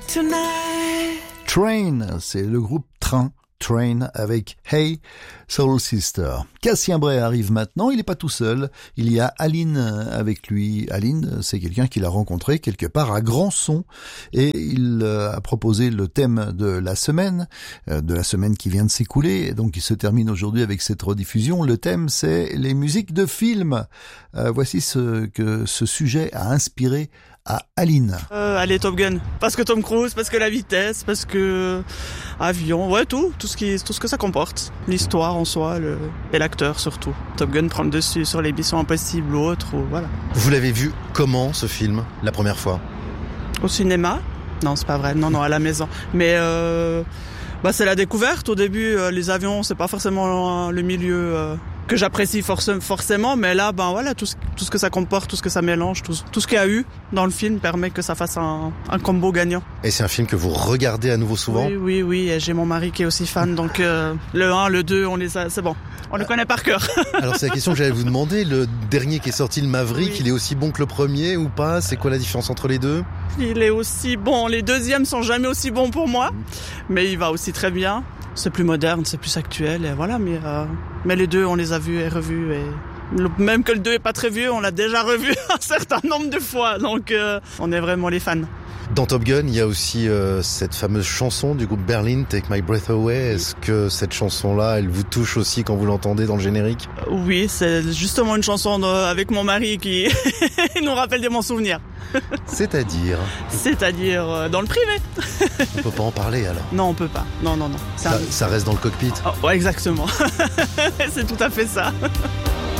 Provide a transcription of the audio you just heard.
tonight. Train, c'est le groupe Train avec Hey Soul Sister. Cassien Bray arrive maintenant, il n'est pas tout seul, il y a Aline avec lui. Aline, c'est quelqu'un qu'il a rencontré quelque part à Grandson et il a proposé le thème de la semaine qui vient de s'écouler, donc il se termine aujourd'hui avec cette rediffusion. Le thème, c'est les musiques de films. Voici ce que ce sujet a inspiré à Aline. Allez, Top Gun. Parce que Tom Cruise, parce que la vitesse, parce que avion, ouais, tout ce que ça comporte. L'histoire en soi, et l'acteur surtout. Top Gun prend le dessus sur les Missions Impossibles ou autres, voilà. Vous l'avez vu comment, ce film, la première fois ? Au cinéma ? Non, c'est pas vrai. Non, à la maison. Mais c'est la découverte. Au début, les avions, c'est pas forcément le milieu que j'apprécie forcément, mais là, tout ce que ça comporte, tout ce que ça mélange, tout ce qu'il y a eu dans le film permet que ça fasse un combo gagnant. Et c'est un film que vous regardez à nouveau souvent ? Oui, et j'ai mon mari qui est aussi fan, donc le 1, le 2, c'est bon. On le connaît par cœur. Alors c'est la question que j'allais vous demander, le dernier qui est sorti, le Maverick, oui. Il est aussi bon que le premier ou pas ? C'est quoi la différence entre les deux ? Il est aussi bon, les deuxièmes sont jamais aussi bons pour moi, mais il va aussi très bien. C'est plus moderne, c'est plus actuel, et voilà, mais les deux, on les a vus et revus, et même que le 2 est pas très vieux, on l'a déjà revu un certain nombre de fois, donc on est vraiment les fans. Dans Top Gun, il y a aussi cette fameuse chanson du groupe Berlin, Take My Breath Away. Est-ce que cette chanson-là, elle vous touche aussi quand vous l'entendez dans le générique ? Oui, c'est justement une chanson avec mon mari qui nous rappelle de mon souvenir. C'est-à-dire dans le privé. On peut pas en parler alors ? Non, on peut pas. Non. Ça reste dans le cockpit ? Ouais, exactement. C'est tout à fait ça.